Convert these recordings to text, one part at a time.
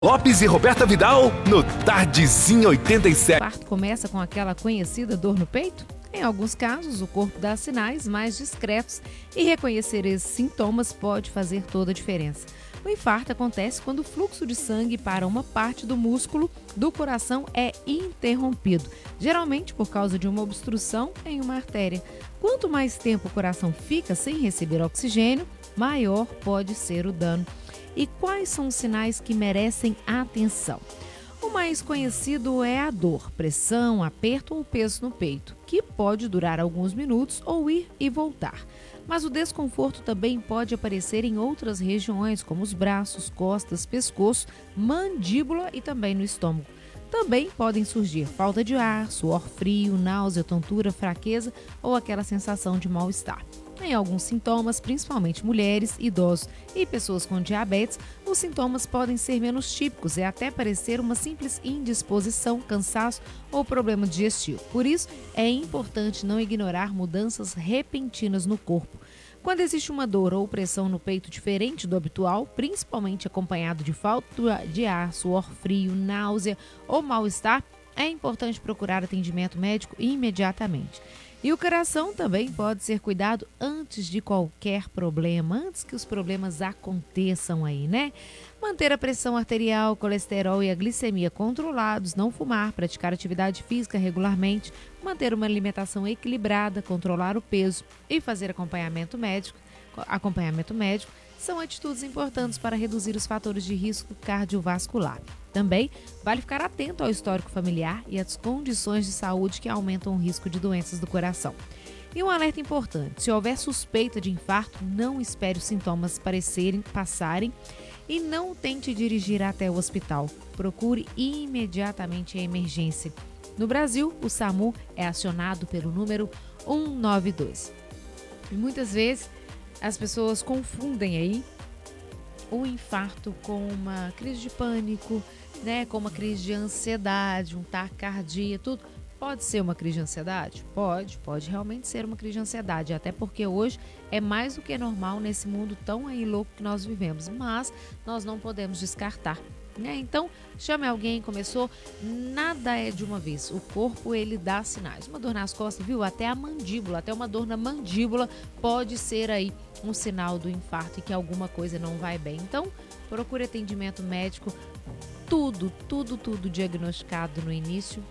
Lopes e Roberta Vidal no Tardezinho 87. O parto começa com aquela conhecida dor no peito? Em alguns casos, o corpo dá sinais mais discretos e reconhecer esses sintomas pode fazer toda a diferença. O infarto acontece quando o fluxo de sangue para uma parte do músculo do coração é interrompido, geralmente por causa de uma obstrução em uma artéria. Quanto mais tempo o coração fica sem receber oxigênio, maior pode ser o dano. E quais são os sinais que merecem atenção? O mais conhecido é a dor, pressão, aperto ou peso no peito, que pode durar alguns minutos ou ir e voltar. Mas o desconforto também pode aparecer em outras regiões, como os braços, costas, pescoço, mandíbula e também no estômago. Também podem surgir falta de ar, suor frio, náusea, tontura, fraqueza ou aquela sensação de mal-estar. Em alguns sintomas, principalmente mulheres, idosos e pessoas com diabetes, os sintomas podem ser menos típicos e até parecer uma simples indisposição, cansaço ou problema digestivo. Por isso, é importante não ignorar mudanças repentinas no corpo. Quando existe uma dor ou pressão no peito diferente do habitual, principalmente acompanhado de falta de ar, suor frio, náusea ou mal-estar, é importante procurar atendimento médico imediatamente. E o coração também pode ser cuidado antes de qualquer problema, antes que os problemas aconteçam aí, né? Manter a pressão arterial, colesterol e a glicemia controlados, não fumar, praticar atividade física regularmente, manter uma alimentação equilibrada, controlar o peso e fazer acompanhamento médico são atitudes importantes para reduzir os fatores de risco cardiovascular. Também vale ficar atento ao histórico familiar e às condições de saúde que aumentam o risco de doenças do coração. E um alerta importante: se houver suspeita de infarto, não espere os sintomas passarem e não tente dirigir até o hospital. Procure imediatamente a emergência. No Brasil, o SAMU é acionado pelo número 192. E muitas vezes as pessoas confundem aí o infarto com uma crise de pânico, né, com uma crise de ansiedade, um taquicardia, tudo. Pode ser uma crise de ansiedade? Pode realmente ser uma crise de ansiedade, até porque hoje é mais do que normal nesse mundo tão aí louco que nós vivemos, mas nós não podemos descartar, né? Então, chame alguém, começou, nada é de uma vez, o corpo ele dá sinais, uma dor nas costas, viu? Até a mandíbula, até uma dor na mandíbula pode ser aí um sinal do infarto e que alguma coisa não vai bem. Então, procure atendimento médico, tudo diagnosticado no início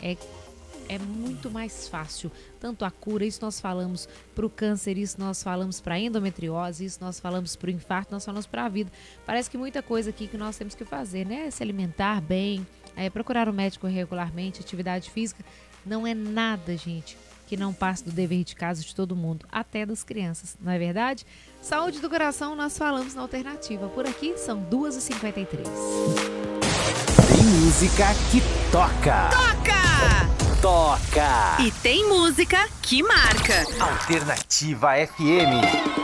é muito mais fácil, tanto a cura, isso nós falamos para o câncer, isso nós falamos para a endometriose, isso nós falamos para o infarto, nós falamos para a vida. Parece que muita coisa aqui que nós temos que fazer, né? Se alimentar bem, procurar um médico regularmente, atividade física, não é nada, gente, que não passe do dever de casa de todo mundo, até das crianças, não é verdade? Saúde do coração, nós falamos na Alternativa. Por aqui são 2h53. Tem música que toca. Toca! E tem música que marca. Alternativa FM.